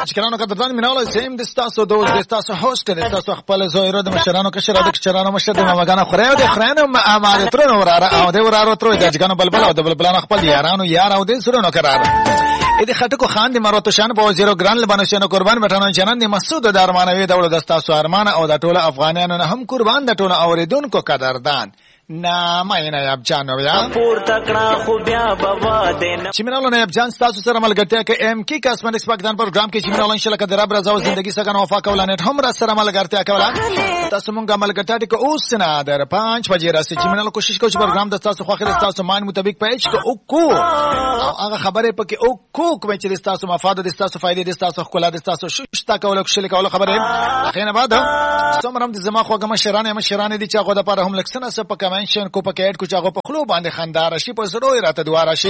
اشکرانو قدردان میناله سیم دستاسو دوست دستاسو هوست دستاسو خپل زویرو د مشرانو کشرانو د کشرانو مشر د ماګانو خره د خرانو اماره ترنو وراره او د وراره تر د ځګانو بلبل او د بلبلانو خپل یارانو یار او د سرونو قرار اې د خټکو خان د مروتو شان په زیرو ګران لبانو شنو قربان مټانو جنان د مسعود د ارمانوي د دستاسو ارمان او د ټوله افغانانو هم قربان د ټوله اوریدونکو قدردان ناماینا یاب جان بیا پور تکړه خو بیا بابا دین چې مینالو نه یاب جان تاسو سره ملګرتیا کې ام کی کاسمټکس پاکستان پروګرام کې چې مینالو ان شاء الله کدر ابرز او ژوندۍ څنګه وفا کوله نه هم را سره ملګرتیا کوله تاسو مونږه ملګرتیا کې اوس نه در 5 بجې راځي چې مینالو کوشش کوو چې پروګرام د تاسو خو خیر تاسو مان مطابق پېچ کو او کو هغه خبره پکې او کو کوم چې تاسو مفاد د تاسو فائدې د تاسو خپل د تاسو شتا کوله کوشش کوله خبره اخینه بعد سمرم د زما خوګه مشرانه دي چې هغه د پاره هم لکسنه سره په کمنشن کو پکې اډ کو چاغو په خلو باندې خندار شي په زړه راته دواره شي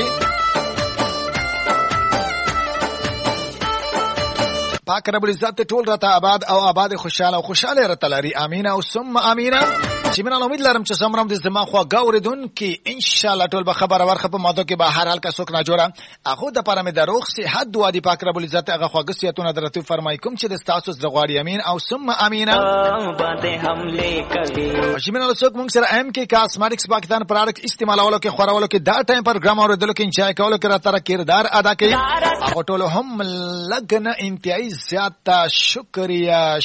پاک رب العزت ټول راته آباد او آباد خوشاله او خوشاله راته لري امين او ثم امين چې من امید لرم چې سمرم د زما خو غوردون کې ان شاء الله ټول به خبر ورخه په ماده کې به هر حال کا څوک نه جوړه هغه د پاره مې د روغ صحت دعا دی پاک رب العزت هغه خوګسیتونه درته فرمای کوم چې د تاسو زغواړي امين او ثم امين باندې حمله کوي چې من له څوک مونږ سره ام کې کاسمټکس پاکستان پروډکټ استعمالولو کې خورولو کې دا ټایم پروګرام اوریدلو کې انجای کولو کې راته کردار ادا کوي هغه ټول هم لګنه انتهایی زیاده شکریہ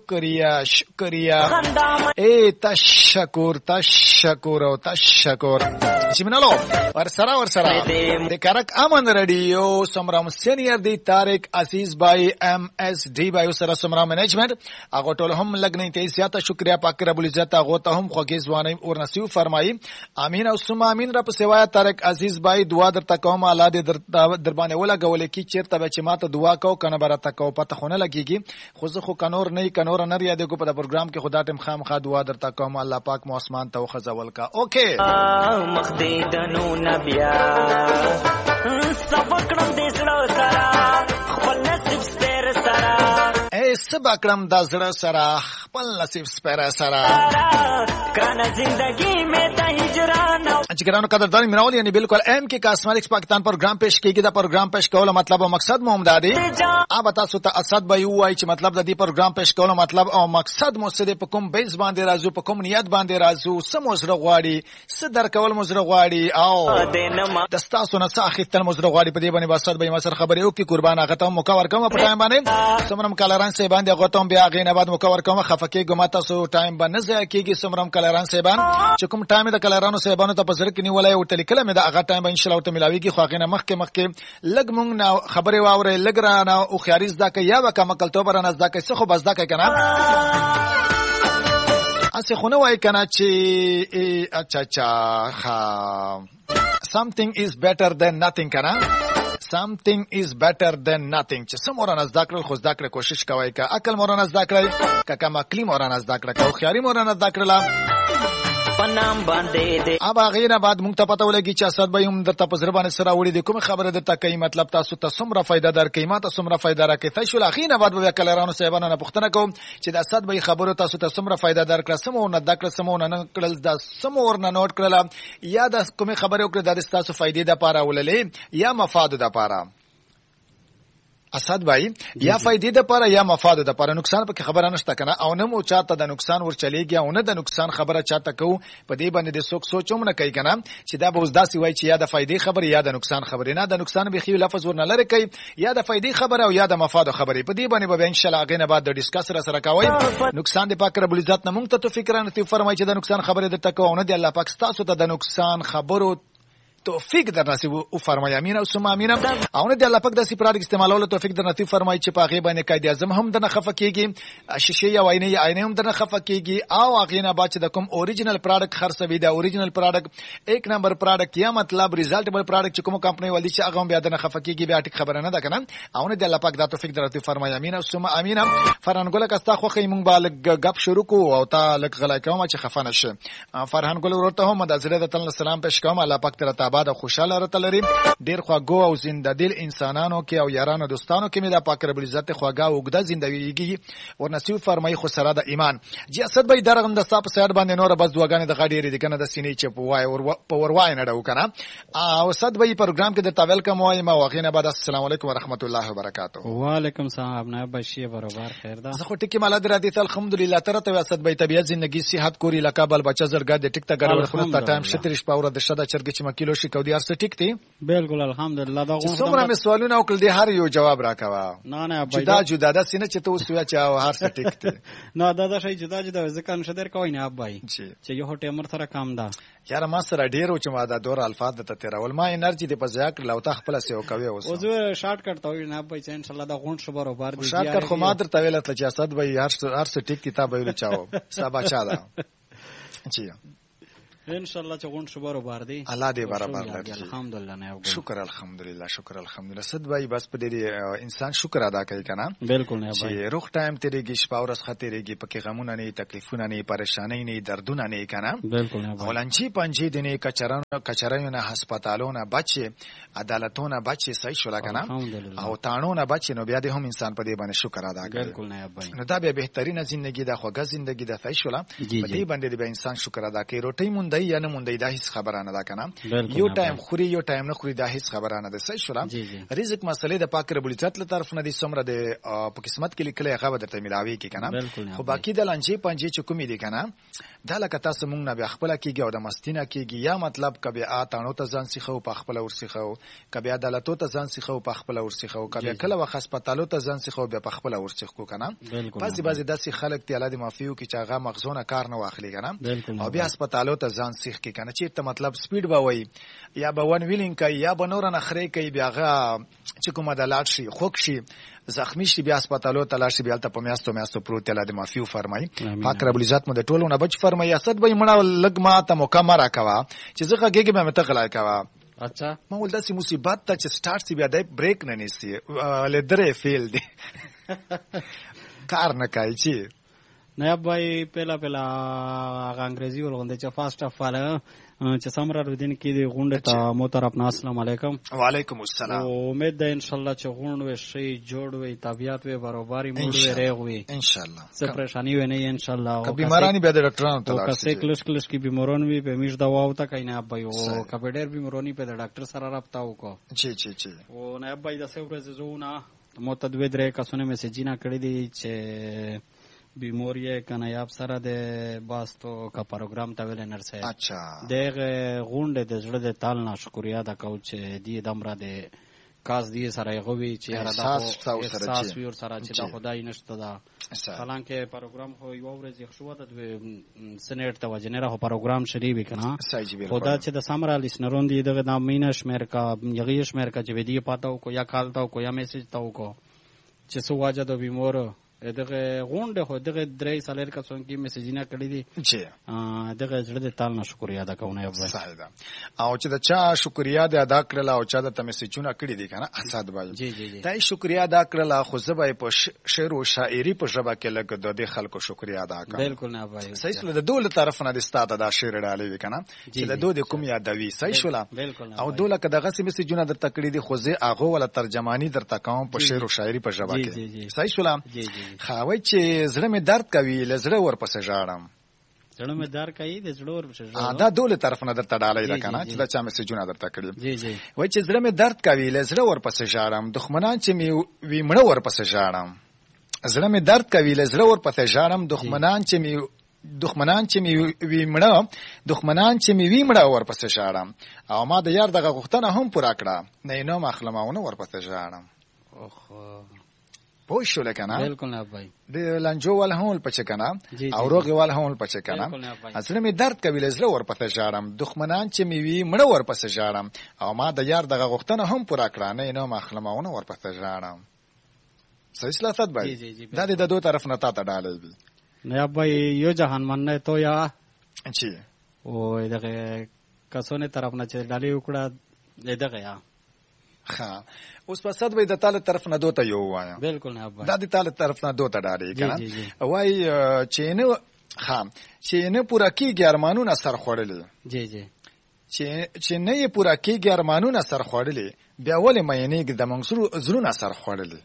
اے تشکر او تشکر چې منالو ورسره د کرک امن رادیو سمرام سینیئر دی طارق عزیز بھائی ایم ایس ڈی بھائی سره سمرام منیجمنٹ هغه ټول هم لګنه ته زیاته شکریہ پاک رب العزت هغه ته هم خوږی ځواني او نصیب فرمایي امین او ثم امین رب سوای طارق عزیز بھائی دعا درته کوم الله دې در باندې ولګول کی چیرته به چې ماته دعا کو کنه برته کو پته خونه لګیږي خو زه خو کنور نه یاد کو په پروګرام کې خدا ټیم خامخا دعا درته کوم الله پاک مو اسمان ته خزول کا اوکے مخدیدنو نبیا سبکړم دې سره سره خپل نصیب سپیر سره اے سبکړم د زړه سره خپل نصیب سپیر سره کانه زندگی میں ته هجران چې ګرانو قدردان میناول یعنی بالکل ام کې کاسمټکس پاکستان پروګرام پېښ کیږي دا پروګرام پېښ کولو مطلب او مقصد مو همدادي اب تاسو ته اسد به وای چې مطلب د دې پروګرام پېښ کولو مطلب او مقصد مو څه دی په کوم بیس باندې راځو په کوم نیت باندې راځو سمو سره غواړي صدر کول مو سره غواړي او د تاسو نه څخه تل مو سره غواړي په دې باندې واسط به مسر خبرې او کې قربان هغه ته مکور کوم په ټایم باندې سمرم کالران سه باندې هغه ته بیا غینه بعد مکور کوم خفقې ګما تاسو ټایم باندې ځای کېږي سمرم کالران سه باندې چې کوم ټایم د کالرانو سه باندې ته پزر کې نیولای او تلیکله مې دا هغه ټایم ان شاء الله ته ملاويږي خو غینه مخکې لګ مونږ نه خبرې واورې لګ را نه او خیارز دا کې یا وکم کلتوبر نه زدا کې څه خو بس دا کې کنه اسی خونه وای کنه چې اچھا ها something is better than nothing کنه something is better than nothing چې سمورانه زدا کړل خو زدا کړ کوشش کوي کا عقل مورانه زدا کړل کا کما عقلی مورانه زدا کړل او خیاري مورانه زدا کړل پنام باندې دې ابا غیره بعد مونږ ته پته ولګي چې اسد به هم د تاسو باندې سره وړي د کوم خبره د تکي مطلب تاسو ته څومره فائدہ در قیمت څومره فائدہ راکې تاسو اخینه بعد به کلرانو صاحبانو نه پوښتنه کوم چې د اسد به خبرو تاسو ته څومره فائدہ در کړ سمو نه دکړه سمو نه کړل د سمو ورنه نوٹ کړل یا د کوم خبره وکړه د تاسو فائدې د پاره وللې یا مفاد د پاره اسد بھائی یا فائدې د پاره یا مفاد د پاره نقصان په خبره نشته کنه او نه مو چاته د نقصان ور چلیږي او نه د نقصان خبره چاته کو په دې باندې د سوک سوچوم نه کوي کنه چې دا به وزداسي وای چې یا د فائدې خبره یا د نقصان خبره نه د نقصان به خو لفظ ور نه لری کوي یا د فائدې خبره او یا د مفاد خبره په دې باندې به ان شاء الله غینه بعد د ډیسکس سره کوي نقصان د پاک رب العزت نه مونږ ته فکر نه فرمایي چې د نقصان خبره د تکو نه دی الله پاک تاسو ته د نقصان خبرو توفیق در نصیب او فرمای امین او ثم امین او نه دی الله پاک د سی پروډکټ استعمالولو توفیق در نصیب فرمای چې په هغه باندې قائد اعظم هم د نه خفقېږي شیشه یا عینه هم د نه خفقېږي او هغه نه بعد د کوم اوریجنل پروډکټ خرڅوي د اوریجنل پروډکټ ایک نمبر پروډکټ یا مطلب ریزلټبل پروډکټ چې کوم کمپنی ولې چې هغه بیا د نه خفقېږي بیا ټیک خبره نه ده کنه او نه دی الله پاک د توفیق در نصیب فرمای امین او ثم امین فرهان ګل کستا خو خیمون بالغ غپ شروع کو او تا لک غلای کوم چې خفنه شه فرهان ګل ورته هم د حضرت تعالی سلام پېښ کوم الله پاک تر ته آباد او خوشاله رته لري. ډیر خواږه او زنده دل انسانانو کې او یارانو دوستانو کې مې د پاک رب العزت خواږه او اوږده زندګي ورنصیب فرمایي خو سره د ایمان. جی اسد بھائی درغم د صاحب سیاد باندې نور بس دواګانې د غاډې لري کنه د سینې چې په وای او په وروای نه ډو کنه. او اسد بھائی پروګرام کې د تاویل کوم وای ما واغینه بعد السلام علیکم ورحمت الله وبرکاتہ. وعلیکم السلام نه بشي برابر خیر ده. زه خو ټکی مال درته الحمدلله تر ته اسد بھائی طبيعت زندگی صحت کوری لکه بل بچا زرګه د ټیک ته ګر ورخونه تا ټایم شترش پاور د شدا چرګ چې مکیلو شي کو دي ارسه ټیک دی. بالکل الحمدلله دا غوښتم څومره مې سوالونه وکړل دي هر یو جواب راکوا. نه جدا جدا د سینه چې ته وسویا چې هر څه ټیک دی. نه دا شي جدا جدا ځکه نشه در کوی نه ابای چې یو ټیمر سره کام ده. یاره ما سره ډیر او چې ما دا دور الفاظ د تیرول ما انرژي د پزیا کړ لو تا خپل سیو کوي اوس. او زه شارټ کټ توي نه ابای چې ان شاء الله دا غون شو برابر دي. شارټ کټ خو ما درته ویل چې اسد بھائی هر څه ټیک کتاب ویل چاو سبا چا ده. جی ان شاء الله چې غون شو برابر دي. الله دې برابر لري. الحمدلله نه شکر الحمدلله شکر الحمدلله. صد بھائی بس په دې انسان شکر ادا کوي کنه. بالکل نه بھائی چې روغ ټایم تیریږي شپه ورځ خاطرېږي پکې غمونه نه تکلیفونه نه پریشانی نه دردونه نه کنه. بالکل نه بھائی. ولنچی پنځه دنه کچرانو هسپتالونه بچي عدالتونه بچي صحیح شول کنه او تانونه بچي نو بیا دې هم انسان په دې باندې شکر ادا کوي. بالکل نه بھائی. نو دا به بهترینه ژوندۍ ده خوږه ژوندۍ ده صحیح شول په دې باندې به انسان شکر ادا کوي. روټي مونږ یا نه مونږ دا هیڅ خبره نه ده کنه. یو ټایم خوري یو ټایم نه خوري دا هیڅ خبره نه ده صحیح شول. رزق مسئله د پاک رب العزت له طرف نه دي سمره د په قسمت کې لیکل هغه درته ملاوي کی کنه. خو باقی د لنجې پنځه چې کومې دي کنه دا لکه تاسو مونږ نه به خپل کېږي او د مستینه کېږي یا مطلب کبه اتانو ته ځان سیخو په خپل ورسیخو کبه عدالتو ته ځان سیخو په خپل ورسیخو کبه کله وخت هسپتالو ته ځان سیخو په خپل ورسیخو کنه. بعضی داسې خلک ته الله دې معفو کی چې هغه مغزونه کار نه واخلي کنه او بیا هسپتالو ته ځان سیخ کی کنه چې ته مطلب سپیډ به وای یا به ون ویلینګ کوي یا به نور نه خري کوي بیا هغه چې کومه د لاټ شي خوک شي زخمی شي بیا هسپتالو ته لاړ شي بیا ته په میاستو پروت الله دې معفو فرمای. پاک رب العزت مو د ټولو نه بچ فرمای. اسد به مړه لګ ما ته مکمره کوا چې زغه گیګ به مته غلای کوا. اچھا ما ول داسې مصیبت ته چې سٹارټ سی بیا د بریک نه نيسي له درې فیل دی کار نه کوي چې نه بھائی پهلا انګریزي ولغونډه چې فاست اف والا چې سمره ردین کې دی غونډه ته محترم اپنا السلام علیکم. وعلیکم السلام. امید ده ان شاء الله چې غونډه شي جوړ وي طبيعت وي برابرۍ موږ وي ریغ وي ان شاء الله. څه پریشانی وي نه ان شاء الله. کبي بیمارانی به د ډاکټرانو ته لاړ شي. کلس کی بیمارون وي په میش دوا او تا کینه بھائی او کبي ډېر بیمارونی په ډاکټر سره رابطه وکړو. چی او نه بھائی د څو ورځې زونه متدوی درې کسونه میسجینا کړی دي چې بیماری کنایاب سره د باستو کا پروګرام ته ویل نرسه. اچھا دغه غونډه د زړه د تال نه شکریا د کو چې دی دمره د کاس دی سره غوي چې را د احساس وی ور سره چې د خدای نشته دا حالانکه پروګرام خو یو ورځ خو د سنټ ته وجنره خو پروګرام شری وکنه خدا چې د سامرا لیسنرون دی دغه د مینه شمیر کا یغی شمیر کا چې ودی پاتاو کو یا کالتاو کو یا میسج تاو کو چې سو واجه د بیمور دغه غونډه خو دغه درې سالر کسون کې میسجونه کړی دي چې دغه زړه د تال نه شکریا ادا کوونه یو صحیح ده. او چې د چا شکریا ادا کړل او چا د میسجونه کړی دي کنه اسد بھائی دا شکریا ادا کړل خو زبای په شعر او شاعری په ژبه کې لګ د خلکو شکریا ادا کړ. بالکل نه بھائی صحیح سره د دوله طرف نه د ستاده دا شعر ډالې وکنه چې د دوی کوم یادوي صحیح شولا او دوله که دغه میسجونه درته کړی دي خو زه هغه ول ترجمانی درته کوم په شعر او شاعری په ژبه کې صحیح شولا. خاوي چې زړه مې درد کوي لزړه ورپسې ژاړم. زړه مې درد کوي د زړه ورپسې ژاړم. دا دوله طرف نه درته ډالې ده کنه چې دا چا میسجونه درته کړی. وای چې زړه مې درد کوي لزړه ورپسې ژاړم دښمنان چې مې وی مړه ورپسې ژاړم. زړه مې درد کوي لزړه ورپسې ژاړم دښمنان چې مې وی مړه ورپسې ژاړم او ما د یار دغه غوښتنه هم پوره کړه نه نو مخلماونه ورپسې ژاړم. پوه شو لکنه. بالکل نه بھائی. د لنجو ول هم پچ کنه او روغ ول هم پچ کنه اصل می درد کوي لزله ورپسې ژاړم دښمنان چې می وی مړه ورپسې ژاړم او ما د یار دغه غوښتنه هم پوره کړه نه نو مخلماونه ورپسې ژاړم. صحیح سلافت بھائی دا د دوه طرف نه تا ته ډالې وي نه بھائی یو جهان مننه تو یا چی او دغه کسونه طرف نه چې ډالې وکړه دغه یا ها اوس په صد وای د تعالی طرف نه دوته یو وایا. بالکل نه بھائی. دا د تعالی طرف نه دوته ډاري کنه وای چې نه ها چې نه پورا کیږي ارمانونه سر خوړلې. جی چې نه یې پورا کېږي ارمانونه سر خوړلې بیا ولې مینېږي د منصور زړونه سر خوړلې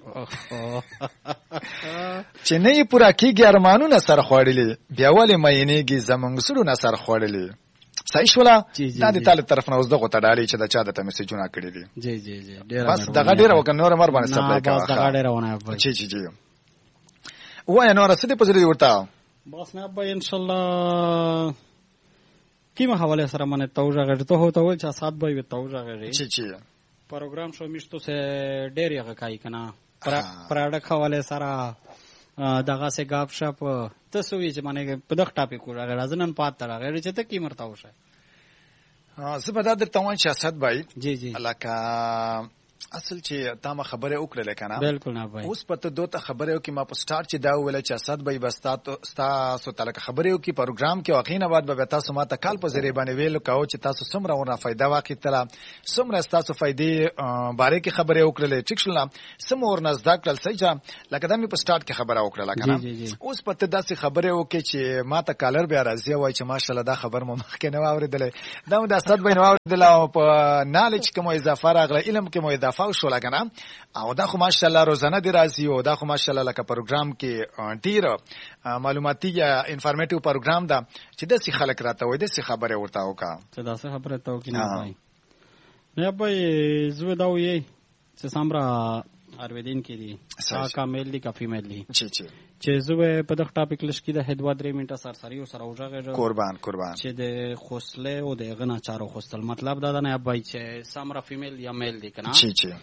چې نه یې پورا کېږي ارمانونه سر خوړلې بیا ولې مینېږي زمونږ زړونه سر خوړلې. صحیح شولا دا د تعالی طرف نه اوس دغه تډالي چې د چا د میسجونه کړی دي. جی جی جی بس دغه ډیره وکړ نور مر باندې سپلای کاوه. بس دغه ډیره ونه جی جی جی وای نور څه دې پزری ورته بس نه به ان شاء الله کیمه حواله سره منه توجه غړ ته هوته ول چې سات به توجه غړي. جی جی پروګرام شو میشتو سه ډیر یغه کای کنه پراډک حواله سره دغه سه غاپ شپ تاسو وی چې معنی په دغه ټاپک راغی راځنن پات تر راغی چې ته کی مرتا وشه. زه به دا درته وایم چې اسد بای جی جی لکه اصل چې تا ما خبره وکړه کنه بالکل نه بای اوس پته دوته خبره وکي ما په سٹارټ چې دا ویل چې اسد بای تاسو تعالی خبره وکي پروګرام کې واقعینه بعد به تاسو ما ته کال په ذریعہ باندې ویل کاو چې تاسو څومره ورنه فائدہ واقع تل څومره تاسو فائدې باره کې خبره وکړه ټیک شول سم ورنه زده کړل صحیح لکه دا مې په سٹارټ کې خبره وکړه کنه اوس پته داسې خبره وکي چې ما ته کالر بیا راځي وای چې ماشاءالله دا خبر مو مخکې نه واوریدل دا د اسد بای نه واوریدل او په نالج کې مو اضافه راغله علم کې مو اضافه شو لګنه او دا خو ماشاءالله روزانه دی راځي او دا خو ماشاءالله لکه پروګرام کې ډیر معلوماتي یا انفارمیټیو پروګرام دا چې د څه خلک راته وای د څه خبره ورته وکا څه دا څه خبره ته وکي نه وای نه به زو دا وی چې سامرا ارویدین کې دي کا میل دي کا فیمیل دي چې زو په دغه ټاپک لشکې د هدوا 3 منټه سرسری او سره وژغه قربان چې د خوسله او د غنا چارو خوستل مطلب دا نه بای چې سامرا فیمیل یا میل دي کنه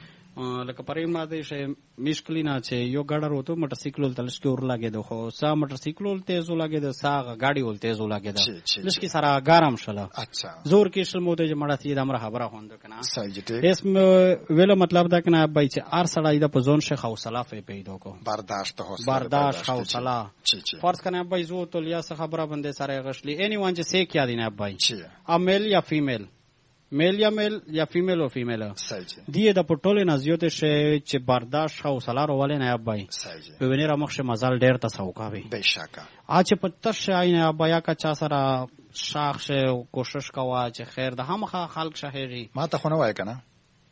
لکه پرې ماده شي مشکلینا چې یو ګډر وته موټر سایکل تلش کې ور لاګې دو خو سا موټر سایکل تیز لاګې د سا غاډي ول تیز لاګې دا لشکې سره ګرم شله زور کې شل موته چې مړه سي د امر خبره خوند کنه اس ویلو مطلب دا کنه بای چې ار سړی د پزون شیخ حوصله پیدا کو برداشت حوصله فرض کنه بای زو تو لیا خبره بنده سره غشلی اینی وان چې سه کیا دینه بای امیل یا فیمیل میل یا فیمیل او فیمیل دیه د پټولې نزیوت شه چې برداشت حوصله ورولې نه ابای په وینره مخ شه مزال ډیر تاسو کوي بشکا اچ په تشه عین ابیا کا چا سره شاخ شه کوشش کوا چې خیر د هم خلق شهري ما ته خو نه وای کنه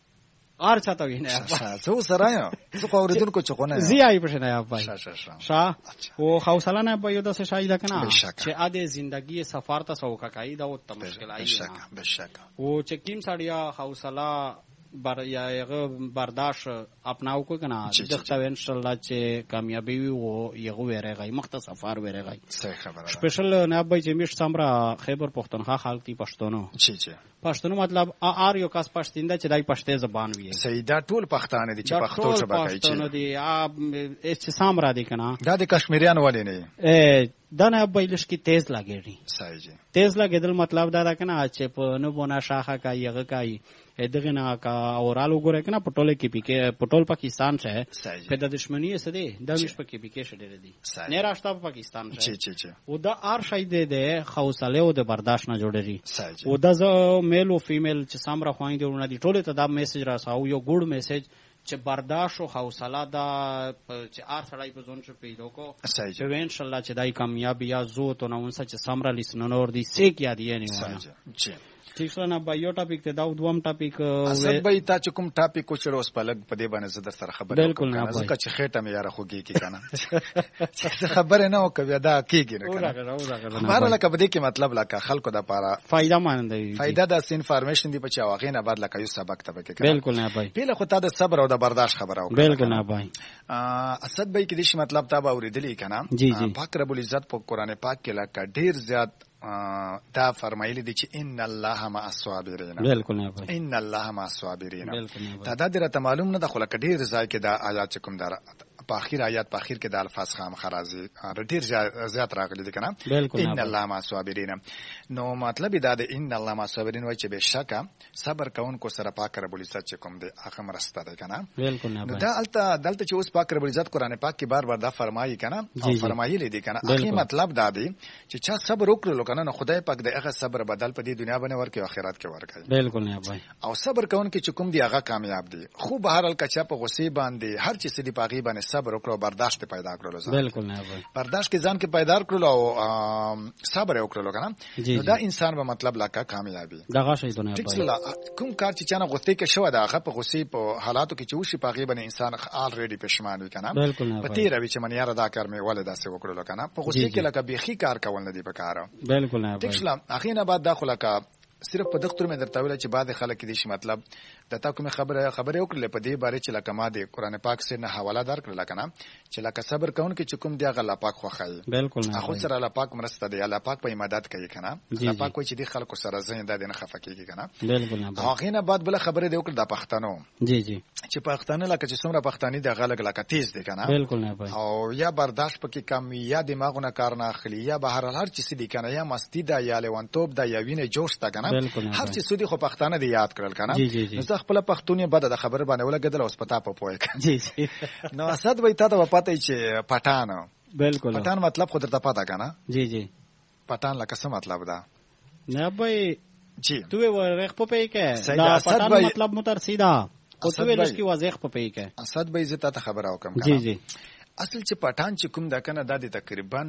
ار چاته وینه څو سره یو څو اوریدونکو چې خو نه زی آی پښنه ابای شاه او حوصله نه به یو د څه شایده کنه چې اده زندگی سفر ته سو کای دا او ته مشکل ای بشکا او چې کیم سړیا حوصله یا برداشت اپناو کو کنه دغه ان شاء الله چې کامیابی او یغه ورغی مخته سفر ورغی صحیح خبره سپیشل نه به چې مش سمرا خیبر پختونخوا خلک تی پښتونو پښتون مطلب ار یو کس پښتینده چې دای پښتې زبان وي سیدا ټول پښتانه دي چې پښتو ژبه کوي چې دي اس سامرا دي کنه دا د کشمیریان ولې نه دا نه بایلش کی تیز لګیږي صحیح تیز لګیدل مطلب دا کنه چې په نو بونه شاخه کوي هغه کوي دغه نه کا اورالو ګره کنه پټول کې پکې پټول پاکستان شه په د دښمنی سره د مش پکې پکې شډره دي نه راشته پاکستان شه او دا ار شاید ده حوصله او د برداشت نه جوړري او دا میل او فیمیل چې سامره خوایندې ورونه دي ټول ته دا میسج راساو یو ګډ میسج چې برداشت او حوصله دا چې ار سړی په ځون شو پیدا کو چې ان شاء الله چې دای کامیابی یا زو ته نو څه چې سامره لیسنور دي سیک یاد یې نه وایي ٹھیک شو نه با یو ټاپک ته دا دوم ټاپک اسد بای تا چې کوم ټاپک کو چړو اوس پلګ په دې باندې زدر سره خبره بالکل نه ځکه چې خېټه مې یاره خوږی کی کنه خبره نه وکړه دا کیږي نه کنه خبره لکه بده کې مطلب لکه خلکو د پاره فائدہ مانندوي فائدہ د انفارمیشن دی په چا واغې نه بعد لکه یو سبق ته کې بالکل نه بای پیله خو تا د صبر او د برداشت خبره وکړه بالکل نه بای اسد بای کې دې مطلب تا به اوریدلی کنه پاک رب العزت په قران پاک کې لکه ډیر زیات دا فرمایلی دي چې ان الله مع الصابرین بالکل نه بای ان الله مع الصابرین دا د درته معلوم نه د خلک ډیر ځای کې دا آیات کوم دار په اخر آیات په اخر کې د الفاظ خام خرازي ډیر زیات راغلي دي کنه ان الله مع الصابرین نو مطلب دا د ان الله مع الصابرین وای چې بشکه صبر کوونکو سره پاک رب العزت چې کوم دی هغه مرسته ده کنه بالکل نه دا دلته چې اوس پاک رب العزت قران پاک کې بار بار دا فرمایي کنه او فرمایلی دي کنه اخی مطلب دا دی چې چا صبر وکړو کنه نو خدای پاک دغه صبر بدل په دې دنیا باندې ورکړي او آخرت کې ورکړي بالکل نه بای او صبر کوونکو چې کوم دی هغه کامیاب دي خو بهر حال کچا په غصې باندې هر چیز دی پاغي باندې صبر وکړو برداشت پیدا کړو بالکل نه وای برداشت کې ځان کې پیدا کړو او صبر وکړو کنه نو دا انسان به مطلب لکه کامیابی دغه شی ته نه وای کوم کار چې چانه غوسه کې شو دا هغه په غوسه په حالاتو کې چې وشي په غیبه انسان الریډي پښمان وي کنه په تیر وی چې من یاره دا کار مې ولدا سه وکړو کنه په غوسه کې لکه بيخي کار کول نه دی په کار بالکل نه وای تکسلا اخینا بعد داخله کا صرف په دغه تر مې درته ویل چې بعد خلک دي شي مطلب د تا کوم خبره وکړلې په دې باره چې لکه ما د قران پاک سره حواله دار کړل کنه چې لکه صبر کوون کې چې کوم دی الله پاک خوخای بالکل اخو سره الله پاک مرسته دی الله پاک په مدد کوي کنه الله پاک کوئی چې دی خلکو سره زنده دي نه خفقېږي کنه بالکل نه هغه نه بعد بل خبره دی وکړه د پښتنو جی چې پښتانه لکه چې څومره پښتاني د غلګ لکه تیز دي کنه بالکل نه او یا برداشت پکې کم یا دماغونه کار نه اخلي یا بهر هر چی سدي کنه یا مستی دا یا لوانتوب دا یا وینه جوش تا کنه هر چی سدي خو پښتانه دی یاد کړل کنه نو زه خپل پښتوني د خبر باندې ولګدل اوس پتا په پوهه جی نو اسد وای ته پته چې پټان بالکل پټان مطلب خود ته پتا کنه جی پټان لکه څه مطلب ده نه بھائی جی تو ورخ په پې کې دا پټان مطلب متر سیدا او تو ویلش کی واضح په پې کې اسد وای زه ته خبر او کم کنه جی اصل چې پټان چې کوم د کنه د تقریبا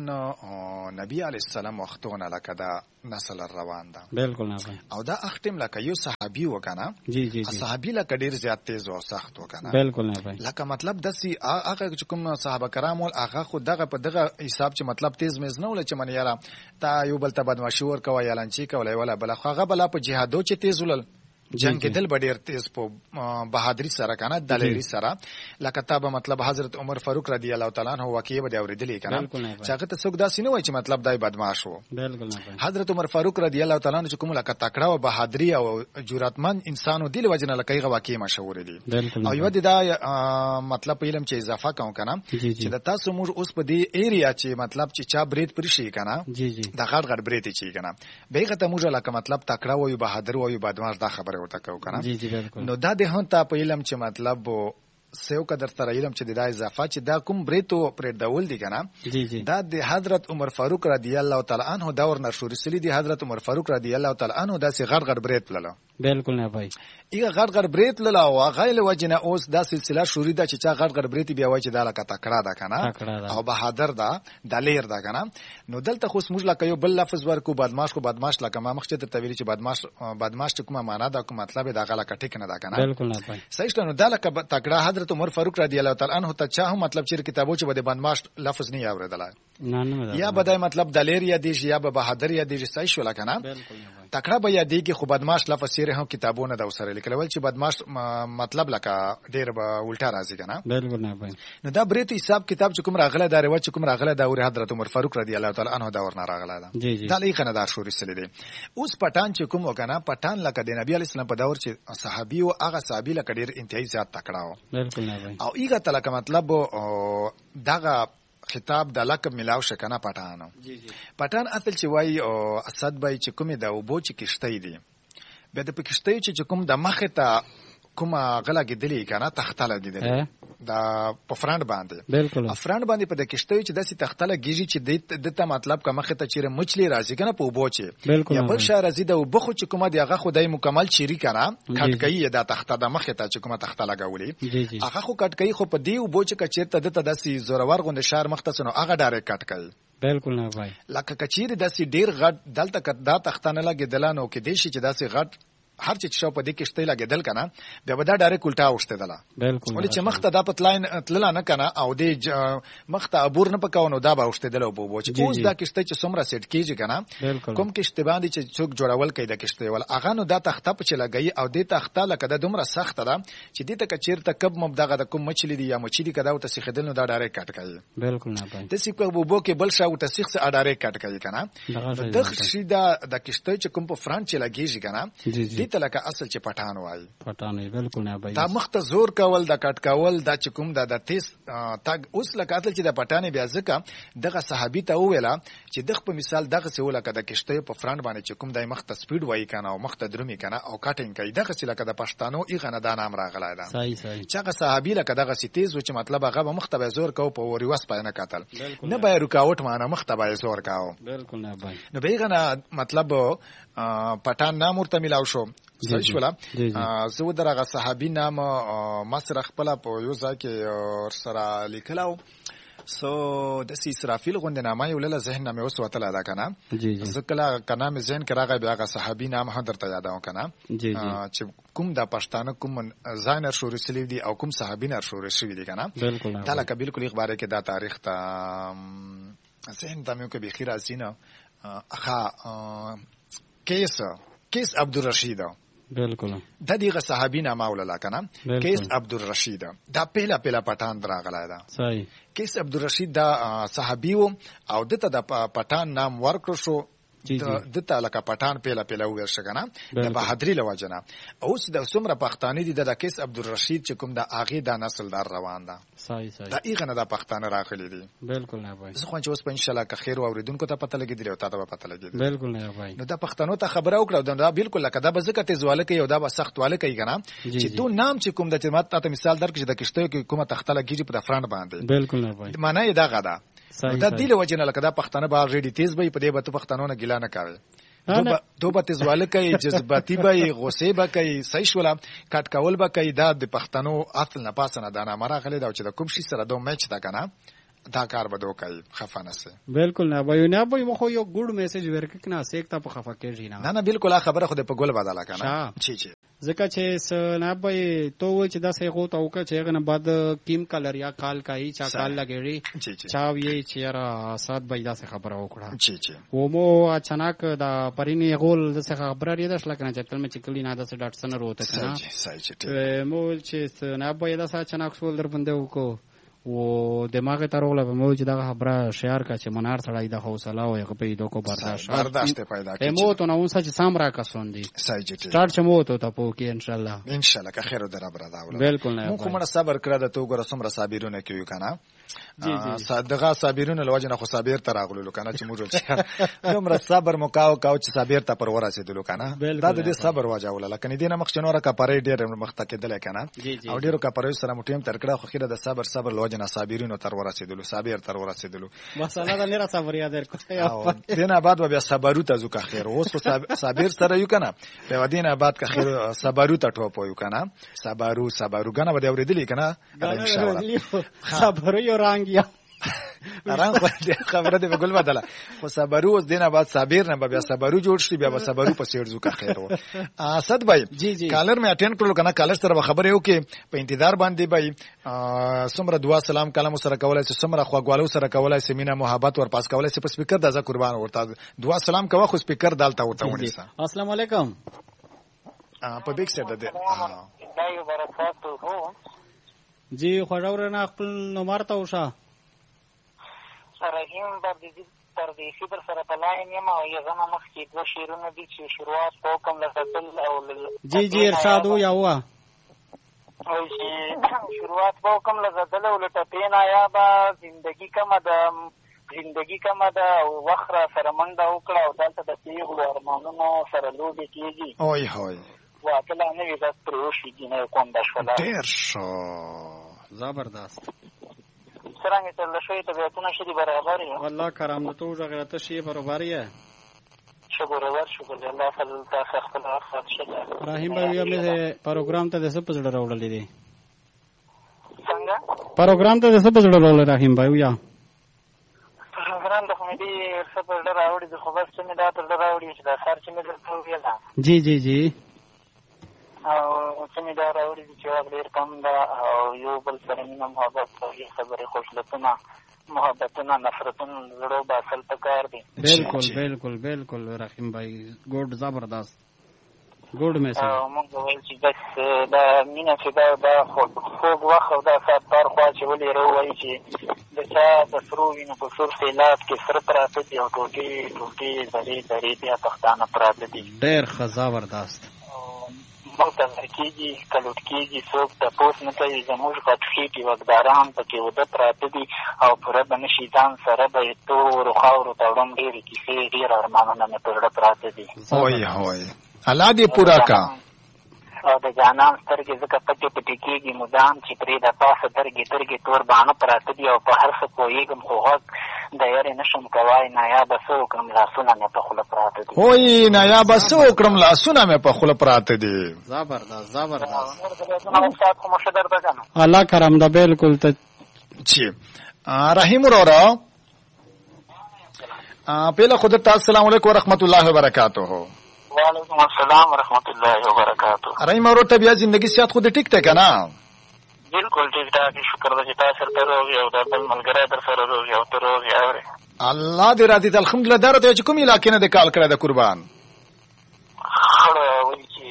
نبی علی السلام وختونه لکه دا نسل روان ده بالکل نه او دا اختم لکه یو صحابي وکنه جی صحابي لکه ډیر زیات تیز او سخت وکنه بالکل نه لکه مطلب د سی هغه چې کوم صحابه کرام ول هغه خو دغه په دغه حساب چې مطلب تیز مز نه ول چې من یاره تا یو بل ته بدمعشي ور کوي یا لنچی کوي ولا بل هغه بل په جهادو چې تیز ولل جنگ دل بډیر تیز په بہادری سره کنه دلیری سره لکه تابه مطلب حضرت عمر فاروق رضی الله تعالی عنہ واقعي به اوریدلې کنه چې هغه ته څوک داسې نه وای چې مطلب دای بدمعاش وو بالکل نه حضرت عمر فاروق رضی الله تعالی عنہ چې کوم لکه تکړه او بہادری او جرأتمن انسانو دل وجنه لکه هغه واقعي مشهور دي او یو دا مطلب په علم چې اضافه کوم کنه چې د تاسو موږ اوس په دې ایریا چې مطلب چې چا برید پرشي کنه د غړ غړ برید چي کنه بیغه ته موږ لکه مطلب تکړه او بہادر او بدمعاش دا خبره ورته کو کنه نو دا د هون ته په علم چې مطلب سیو قدر تر علم چې د اضافه چې دا کوم بریتو پر ډول دي کنه دا د حضرت عمر فاروق رضی الله تعالی عنہ دور نشوري سلی دی حضرت عمر فاروق رضی الله تعالی عنہ دا سي غړ غړ بریت لله بالکل نه بھائی ایغه غړ غړ بریت لله او غایل وجنه اوس دا سلسله شوري دا چې چا غړ غړ بریت بیا وای چې دا لکه تکړه ده کنه او بهادر ده دلیر ده کنه نو دلته خو سمج لکه یو بل لفظ ورکو بدمعاش کو بدمعاش لکه ما مخچته تویل چې بدمعاش کومه معنا ده کوم مطلب دا غلا کټیک نه ده کنه بالکل نه بھائی صحیح نو دا لکه تکړه حضرت عمر فاروق رضی الله تعالی عنہ ته چا مطلب چې کتابو چې بده بدمعاش لفظ نه اوریدل نه یا بده مطلب دلیر یا دیش یا بهادر یا دیش صحیح شو لکنه تکړه به یا دیږي خو بدمعاش لفظ سره هم کتابونه د وسره لیکل ول چې بدمعاش مطلب لکه ډیر به الټا راځي کنه بالکل نه بھائی نو دا بریت حساب کتاب چې کوم راغله دا روایت چې کوم راغله دا ور حضرت عمر فاروق رضی الله تعالی عنہ دا ورنه راغله دا لیکنه دا شوري سره دي اوس پټان چې کوم وکنه پټان لکه د نبی علی السلام په دور چې صحابي او هغه صحابي لکه ډیر انتهایی زیات تکړه و بالکل نه بھائی او ایګه تلکه مطلب دغه خطاب د لقب ملاو شکنه پټانو پټان اصل چې وای او اسد بای چې کومه د وبو چې کشته دي به د پکشته چې کوم د مخه ته کومه غلا کېدلې کنه تختله کېدلې دا په فرند باندې بالکل فرند باندې په د کشته چې داسې تختله کېږي چې دته مطلب کا مخه ته چیرې مچلی راځي کنه په وبو چې یا بل شهر راځي د وبو چې کومه دیغه خدای مکمل چیرې کنه کټکې د تخته د مخه ته چې کومه تخته لګولې هغه خو کټکې خو په دی وبو چې کچیرته دته داسې زورور غوند شهر مختصنو هغه ډایرکټ کټکې بالکل نه بھائی لکه کچیر داسې ډیر غټ دلته دا تخته نه لګې دلانو کې دیشي چې داسې غټ هر چې شو په دې کې شته لګیدل کنه بیا به دا ډایرکټ الټا اوشته دله بالکل ولې چې مخته دا پتلاین تللا نه کنه او دې مخته ابور نه پکاونو دا به اوشته دله بو چې اوس دا کشته چې څومره سیټ کیږي کنه کوم کشته باندې چې څوک جوړول کوي د کشته ول اغه نو دا تخته په چې لګي او دې تخته لکه د دومره سخت ده چې دې ته کچیر ته کب مبدغه د کوم مچلی دی یا مچلی کدا او ته سیخدل نو دا ډایرکټ کټ کوي بالکل نه پای د سیکو بو کې بل شاو ته سیخ سره ډایرکټ کټ کوي کنه دغه شی دا د کشته چې کوم په فرانچ لګیږي کنه دې ته لکه اصل چې پټان وای پټان بالکل نه بای دا مخته زور کول د کټ کول د چکم د تیز تاګ اوس لکه اصل چې د پټانې بیا ځکه دغه صحابي ته ویلا چې دغه په مثال دغه څه ولکه د کشته په فرند باندې چې کوم د مخته سپیډ وای کنه او مخته درومي کنه او کټینګ کوي دغه څه لکه د پښتانو ای غنه د نام راغلی دا صحیح چې هغه صحابي لکه دغه څه تیز و چې مطلب هغه مخته زور کو په وری واس پاینه قتل نه به رکاوټ معنی مخته زور کاو بالکل نه بای نو بیغه مطلب پټان نام ورته ملاو شو صحیح شولا زه درغه صحابي نام مصر خپل په یو ځای کې سره لیکلو سو د اسرافیل غوند نامه یو له ذهن مې اوس وتل ادا کنه ځکه کنا مې ذهن کې راغی بیا غ صحابي نام هم درته یاداو کنه چې کوم د پښتانه کوم ځان شو رسلی دي او کوم صحابي نه شو رسلی دي کنه دا لکه بالکل اخبار کې دا تاریخ ته ذهن ته مې کې بخیر ازینه اخا کیس عبدالرشید بالکل د دې صحابي نامه ولله کنه کیس عبدالرشید دا پهلا پټان دراغلی دا صحیح کیس عبدالرشید دا صحابي و او دته د پټان نام ورکړ شو دته لکه پټان پهلا ورشه کنه د بهادری لوجنه اوس د څومره پښتانه دي د کیس عبدالرشید چې کوم د اغه د نسل دار روان ده صحیح دا ایغه نه د پښتانه راغلي دي بالکل نه وای زه خو چې اوس په ان شاء الله که خیر اوریدونکو ته پته لګیدلی او تاسو ته پته لګیدلی بالکل نه وای نو دا پښتنو ته خبره وکړه دا بالکل لکه دا بزکه تزواله کوي او دا سخت واله کوي کنه چې تو نام چې کوم د تمات ته مثال درکې د کشته کې کومه تخته لګیږي په فرند باندې بالکل نه وای معنی دا غدا دا دیله وجنه لکه دا پښتنه به ریډي تیز به په دې به پښتنو نه ګیلا نه کوي دوبه تزواله کوي جذباتي به غصه به کوي صحیح شولا کټ کول به کوي دا د پښتنو اصل نه پاسنه دانه مرغله دا چې د کوم شي سره دوه میچ دا کنه دا کار به دوه کوي خفانه سه بالکل نه وای نه وای مخ یو ګډ میسج ورک کنه سیکتا په خفه کېږي نه بالکل خبره خو په ګول بدله کنه چی ځکه چې نه وای تو چې دا سه غو تو که چې غنه بعد کیم کلر یا کال کای چا کال لګېږي چا وی چې را سات بای دا سه خبره وکړه چی و مو اچانک دا پرینی غول د سه خبره لري د شلک نه چتل مې چکلی نه د سه ډاکټر سره وته کنه صحیح مو چې نه وای دا سه اچانک سول در باندې وکړو و دماغ ته راغله په موږ دا خبره شعر کا چې منار سړی د حوصله او یو په دې کو برداشت پیدا کړي مو ته نو څه چې سامرا کا سون دي صحیح سٹارټ چمو ته په کې ان شاء الله که خیر در برابر بالکل نه مو کومه صبر کړه د تو ګره سمره صابرونه کیو کنه صدقه صابرونه لوجنه خو صابر تر راغلو کنه چې موږ چې عمر صبر مکاو چې صابر ته پر ورسېدلو کنه دا د صبر واجاوله لکه دینه مخ چنوره کا پرې ډېر مخ ته کېدل کنه او ډېرو کا پرې سره موټیم تر کړه خو خیره د صبر لوجنه صابرینو تر ورسېدلو صابر تر ورسېدلو مساله دا نه صبر یاد ورکو دینه بعد بیا صبرو ته ځکه خیر اوس صابر سره یو کنه په دینه بعد کا خیر صبرو ته ټوپو یو کنه صبرو غنه بده اوریدلی کنه صبر یو رنگ رنگ خبره دې بګل بدله خو صبرو اوس دینه بعد صابر نه بیا صبرو جوړ شي بیا صبرو په سیر ځکه خیر و اسد بھائی کالر مې اټینډ کړل کنه کالر سره خبره یو کې په انتظار باندې بھائی سمره دعا سلام کلام سره کولای سي سمره خواګوالو سره کولای سي مینا محبت ور پاس کولای سي په سپیکر د ځا قربان ورته دعا سلام کوه خو سپیکر دالته ورته ونی السلام علیکم په بیک سره ده جی خوړاور نه خپل نمبر ته وشه رحیم پردیسی در سره په لاین یم او یو زما مخکې دوه شعرونه دي چې شروعات په کوم لسدل او جی ارشاد یا هوا او چې شروعات په کوم لسدل او لټپینا یا با زندگی کمه ده او وخره سره منډه وکړه او دلته د پیغلو ارمانونو سره لوبې کېږي اوی هوی واکله نوې داس پروشي دي نه کوم د شولا ډېر شو زبردست څنګه تل شوی ته بیتونه شری برابر یو والله کرام ته وګړه ته شی برابر یې شکر الله فضل تاسو خپل وخت شته ابراهیم بھائی یې پروګرام ته د څه په ځړ راوړل دي څنګه پروګرام ته د څه په ځړ راوړل رحیم بھائی یا پروګرام د کومې څه په ځړ راوړل دي خو بس چې دا په ځړ راوړل چې دا سر چې مې درته ویل جی او څنګه دا راوړي چې واغ ډېر کم ده او یو بل سره مینه محبت او خبرې خوشلتونه محبتونه نفرتونه زړه باسل پکار دي بالکل رحیم بھائی ګډ زبردست ګډ میسج موږ وایو چې بس دا مینه چې دا خوږ وخت او دا سات بار خوا چې ولې راوایي چې د چا د سرو وینو په سور سیلاب کې سره پراته دي او ټوټې درې بیا پښتانه پراته دي ډېر ښه زبردست موږ ته ورکېږي کلوټ کېږي څوک تپوس نه کوي زموږ غټخېټي وګداران پکې وده پراته دي او پوره به نه شي ځان سره به یې تورو خاورو ته وړم ډېرې کیسې ډېر ارمانونه مې په زړه پراته دي هوی الله دې پوره کا او د جانان سترګې ځکه پټې پټې کېږي مدام چې پرې د پاسه ترګې تور باڼه پراته دي او په هر څه پوهېږم خو غږ د یارې نشم کوای نایابه څه وکړم لاسونه مې په خوله پراته دي وایي نایابه څه وکړم لاسونه مې په خوله پراته دي زبردست استاد خو مشه درته که نه الله کرم ده بلکل ته چې رحیم وراره پهله خود ته السلام علیکم ورحمت الله وبرکاته وعلیکم السلام ورحمت الله وبرکاته رحیم وراره ته بیا زندگی سیات خود ټیک ټاک نه بالکل ټیک ټاک شکر ده چې تاسو سره روغ یو د بل ملګری در سره روغ یو ته روغ اوري الله دې راضي ته الحمدلله درته چې کوم علاقې نه د کال کړه د قربان خړه وایي چې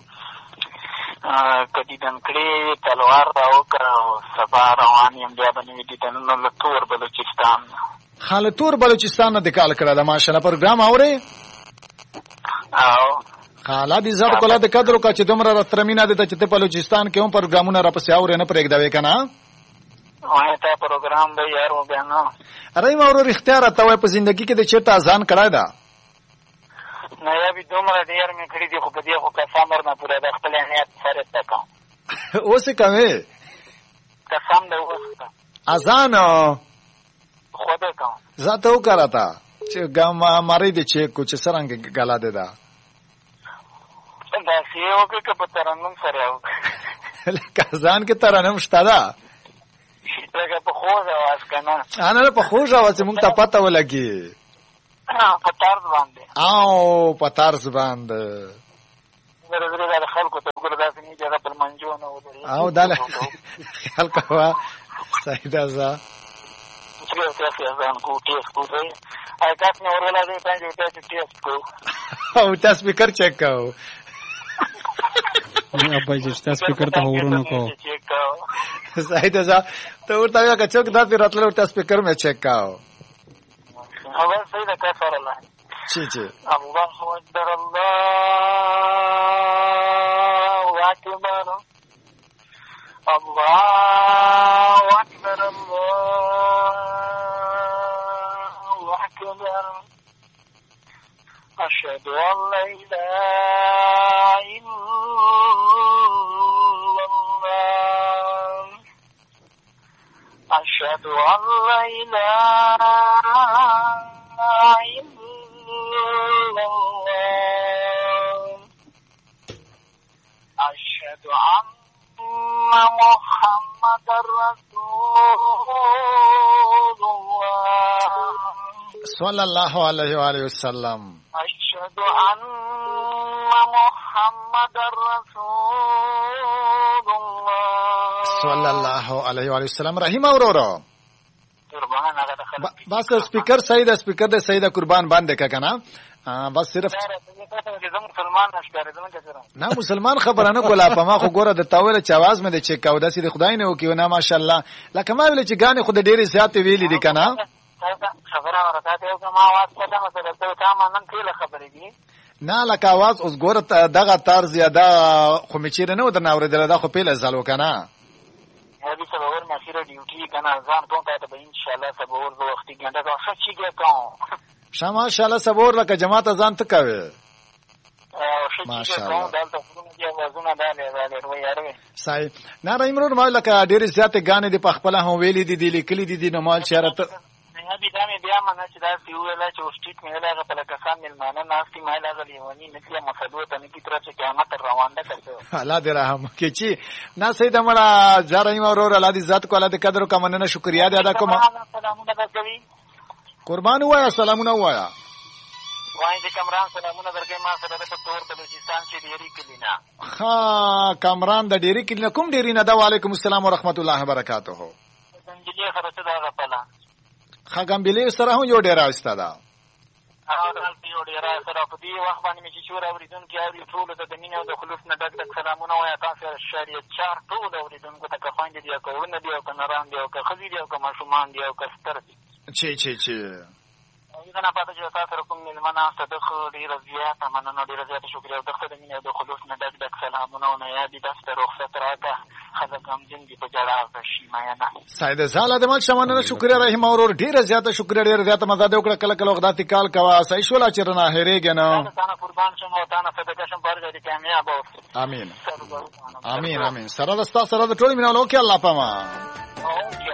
کدی دنکړې تلوار راوکړه او سبا روان یم بیا به نوي دیدنونه له تور بلوچستان خاله تور بلوچستان نه د کال کړه د ماشاءالله پروګرام اوري او خاله دې زړه کوله د قدر کا چې دومره راترمینه ده چې ته بلوچستان کې هم پروګرامونه را پسې اوري نه پرېږدوي کنه وای ته پروګرام به یار و بیا نو رحیم اورو اختیار ته وای په ژوندۍ کې د چیرته اذان کړای دا نه یا به دومره ډیر مې کړی دی خو په دې خو قسم ورنه پوره د خپل نیت سره تکم اوس کوي قسم دې وسته اذان خو دې کوم زاته وکړه تا چې ګم مری دې چې کوچ سرنګ غلا ده دا سیو کې په ترنم سره او کازان کې ترنم شته دا لکه په خوږ आवाज کنه انا په خوږ आवाज موږ ته پته ولګي په طرز باندې او په طرز باندې ورته د خلکو ته ګوردا سي نه جګه په منجو نه ودرې او داله خیال کوا صحیح ده ځا چې تاسو ځان کو ټیسټ کوئ اې تاسو نه ورولای دی باندې تاسو ټیسټ کو او تاسو سپیکر چیک کاو نه په چې تاسو سپیکر ته ورونو کو صحیح ده ځا ته ورته یا کڅوک دا پی راتلو تاسو سپیکر مې چیک کاو او صحیح ده کفر الله چی الله اکبر الله اکبر الله اکبر الله اکبر اشهد ان لا اله الا الله اشهد ان لا اله الا الله اشهد ان محمد رسول الله صلی الله علیه و آله وسلم اشهد ان محمد رسول الله صلی الله علیه و آله وسلم رحیم اورورو بس سپیکر صحیح ده سپیکر ده صحیح ده قربان باندې کا کنه بس صرف نه مسلمان خبره نه کوله په ما خو ګوره د تاویل چې आवाज مې د چک کاو د سید خدای نه وکي نه ماشاءالله لکه ما ویل چې غانې خو د ډېری زیات ویلې دي کنه خبره ورته ته کوم आवाज پته مته ته تا نن ټیله خبرې دي نه لکه आवाज اوس ګوره دغه طرز زیاده خو مې چیرې نه و درنه اورېدل دا خو پیله زالو کنه هذه سبور مسيره ډیوټي کنه ځان کوم ته به ان شاء الله سبور د وختي ګنده دا څه چیږي کوم شمه ان شاء الله سبور لکه جماعت ځان ته کوي ماشاءالله دلته څنګه دی وازونه دالې وای یاره صحیح نه رایم نو لکه ډېر زیات غانې د پخپل هم ویلې دي لیکلې دي نو مال شرط نه بي دا مې بیا منه چې دا سیوله چې وشټیټ مې لږه په لکه سم ملمانه ناستي مې لږه لیونی نکله مسلو ته نه کی تر چې قیامت روان ده کړو الله دې رحم کې چې نه سید مړه جرایم اورور الله دې ذات کو الله دې قدر او مننه شکریا دې ادا کوم سلامونه درکوي قربان وایا سلامونه وایا وای دې کمران سلامونه درکې ما سره د تور بلوچستان چې ډيري کلینا ها کمران د ډيري کلینا کوم ډيري نه دا وعلیکم السلام ورحمت الله وبرکاته څنګه خبره ده غپلا خاګمبلې سره هم یو ډیر راځتا دا او دلته یو ډیر سره په دې وخت باندې چې شور اوریدونکو اوري ټول د دمینه او د خلوص نه ډک سلامونه وایا تاسو شریعت چار ټول اوریدونکو ته خوانده دی او کونه دی او کناران دی او خزی دی او ماشومان دی او کستر دی چی نه پاتې چې تاسو سره کوم ملمنه صدق ډیر زیات مننه ډیر زیات شکر او د خدای مینه او د خلوص نه ډک سلامونه او نه یادې تاسو ته رخصت راکړه خلک غمجن دي په ژړا شي مینه سید زاله د مل شمنه شکریا رحیم اورور ډیره زیاته شکریا ډیره زیاته مزه دی وکړه کله کله وخت کال کوا صحیح شولا چرنه هریګ نه تاسو قربان شم او تاسو صدقه شم برګه دي کامیاب امين امين امين سره د تاسو سره د ټول مینه ولو کې الله پاما